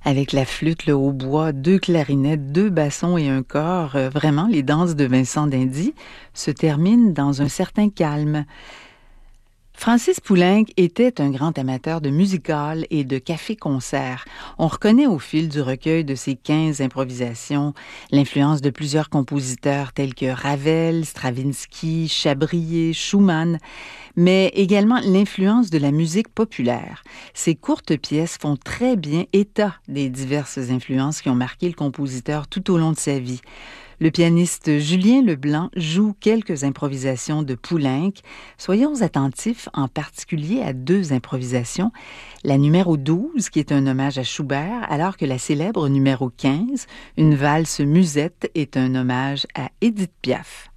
Avec la flûte, le hautbois, 2 clarinettes, 2 bassons et un cor, vraiment, les danses de Vincent d'Indy se terminent dans un certain calme. Francis Poulenc était un grand amateur de music-hall et de café-concert. On reconnaît au fil du recueil de ses 15 improvisations l'influence de plusieurs compositeurs tels que Ravel, Stravinsky, Chabrier, Schumann, mais également l'influence de la musique populaire. Ces courtes pièces font très bien état des diverses influences qui ont marqué le compositeur tout au long de sa vie. Le pianiste Julien Leblanc joue quelques improvisations de Poulenc. Soyons attentifs en particulier à 2 improvisations. La numéro 12, qui est un hommage à Schubert, alors que la célèbre numéro 15, une valse musette, est un hommage à Édith Piaf.